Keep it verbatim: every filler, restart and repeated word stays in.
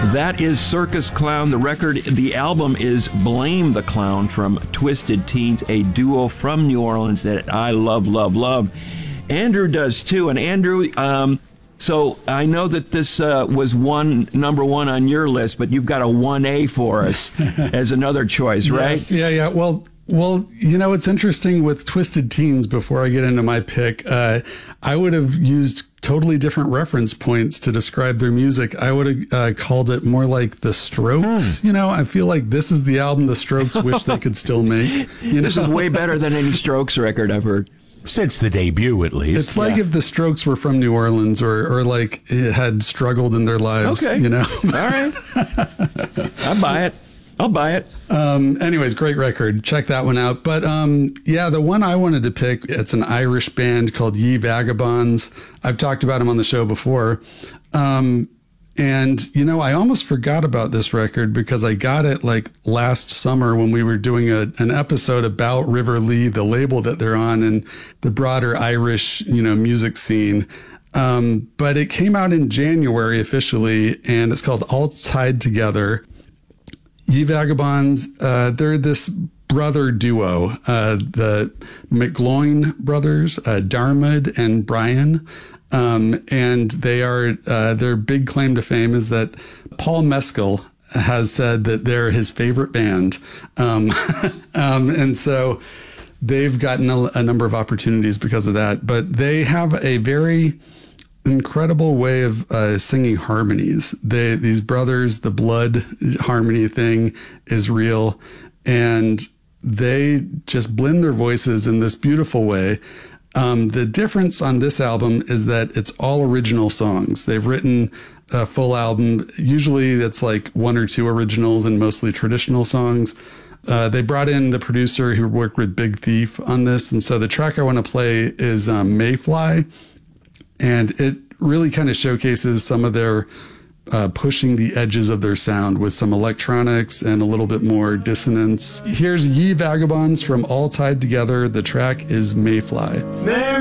That is Circus Clown. The record, the album is Blame the Clown from Twisted Teens, a duo from New Orleans that I love, love, love. Andrew does too. And Andrew, um, so I know that this uh, was one number one on your list, but you've got a one A for us as another choice, right? Yes, yeah, yeah. Well, well, you know, it's interesting with Twisted Teens. Before I get into my pick, uh, I would have used totally different reference points to describe their music. I would have uh, called it more like the Strokes. Hmm. You know, I feel like this is the album the Strokes wish they could still make. You know? This is way better than any Strokes record I've heard. Since the debut, at least. It's like yeah. if the Strokes were from New Orleans or, or like it had struggled in their lives. Okay. You know? All right. I'll buy it. I'll buy it. Um, anyways, great record. Check that one out. But um, yeah, the one I wanted to pick, it's an Irish band called Ye Vagabonds. I've talked about them on the show before. Um, and, you know, I almost forgot about this record because I got it like last summer when we were doing a, an episode about River Lee, the label that they're on, and the broader Irish, you know, music scene. Um, but it came out in January officially, and it's called All Tied Together. Ye Vagabonds, uh, they're this brother duo, uh, the McGloin brothers, uh, Darmad and Brian. Um, and they are, uh, their big claim to fame is that Paul Mescal has said that they're his favorite band. Um, um, and so they've gotten a, a number of opportunities because of that, but they have a very incredible way of uh, singing harmonies. They, these brothers, the blood harmony thing is real, and they just blend their voices in this beautiful way. Um, the difference on this album is that it's all original songs. They've written a full album. Usually it's like one or two originals and mostly traditional songs. Uh, they brought in the producer who worked with Big Thief on this. And so the track I want to play is um, Mayfly. And it really kind of showcases some of their uh, pushing the edges of their sound with some electronics and a little bit more dissonance. Here's Ye Vagabonds from All Tied Together. The track is Mayfly. Mary